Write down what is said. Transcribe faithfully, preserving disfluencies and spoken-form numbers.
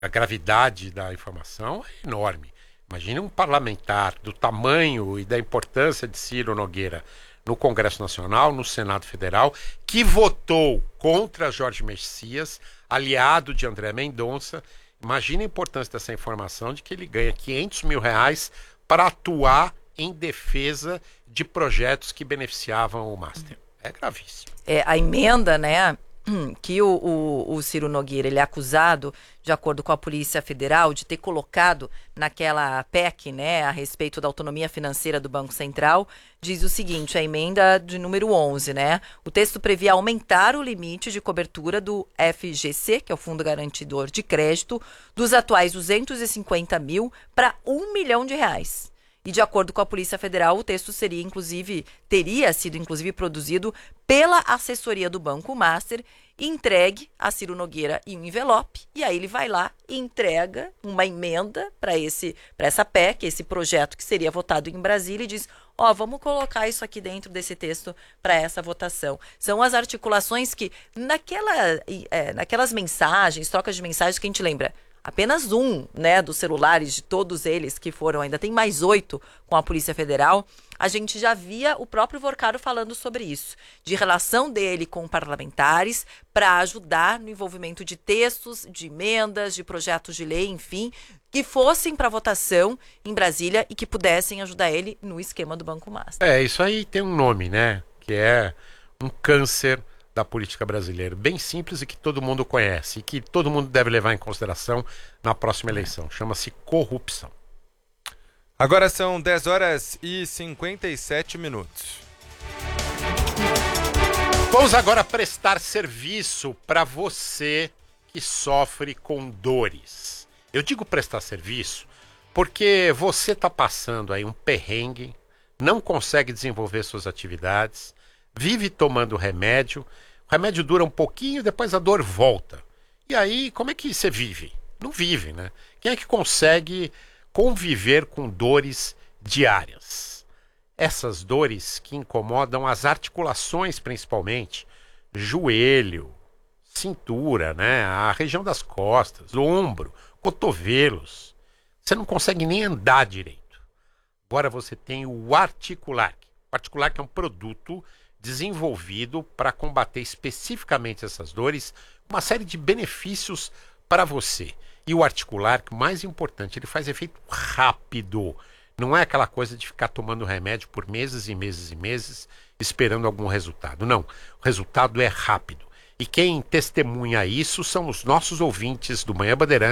a gravidade da informação é enorme. Imagine um parlamentar do tamanho e da importância de Ciro Nogueira no Congresso Nacional, no Senado Federal, que votou contra Jorge Messias, aliado de André Mendonça. Imagine a importância dessa informação de que ele ganha quinhentos mil reais para atuar em defesa de projetos que beneficiavam o Master. É gravíssimo. É, a emenda, né, que o, o, o Ciro Nogueira ele é acusado, de acordo com a Polícia Federal, de ter colocado naquela P E C, né, a respeito da autonomia financeira do Banco Central, diz o seguinte, a emenda de número onze, né, o texto previa aumentar o limite de cobertura do F G C, que é o Fundo Garantidor de Crédito, dos atuais duzentos e cinquenta mil para um milhão de reais. E de acordo com a Polícia Federal, o texto seria, inclusive, teria sido, inclusive, produzido pela assessoria do Banco Master, entregue a Ciro Nogueira em um envelope, e aí ele vai lá e entrega uma emenda para esse, para essa P E C, esse projeto que seria votado em Brasília, e diz, ó, oh, vamos colocar isso aqui dentro desse texto para essa votação. São as articulações que, naquela, é, naquelas mensagens, trocas de mensagens que a gente lembra, apenas um, né, dos celulares de todos eles que foram, ainda tem mais oito com a Polícia Federal, a gente já via o próprio Vorcaro falando sobre isso, de relação dele com parlamentares para ajudar no envolvimento de textos, de emendas, de projetos de lei, enfim, que fossem para votação em Brasília e que pudessem ajudar ele no esquema do Banco Master. É, isso aí tem um nome, né, que é um câncer da política brasileira, bem simples e que todo mundo conhece e que todo mundo deve levar em consideração na próxima eleição. Chama-se corrupção. Agora são dez horas e cinquenta e sete minutos. Vamos agora prestar serviço para você que sofre com dores. Eu digo prestar serviço porque você está passando aí um perrengue, não consegue desenvolver suas atividades, vive tomando remédio, o remédio dura um pouquinho, depois a dor volta. E aí, como é que você vive? Não vive, né? Quem é que consegue conviver com dores diárias? Essas dores que incomodam as articulações, principalmente, joelho, cintura, né? A região das costas, ombro, cotovelos. Você não consegue nem andar direito. Agora você tem o Articulac. O Articulac é um produto desenvolvido para combater especificamente essas dores, uma série de benefícios para você. E o Articulac, o mais importante, ele faz efeito rápido. Não é aquela coisa de ficar tomando remédio por meses e meses e meses esperando algum resultado. Não, o resultado é rápido. E quem testemunha isso são os nossos ouvintes do Manhã Bandeirantes,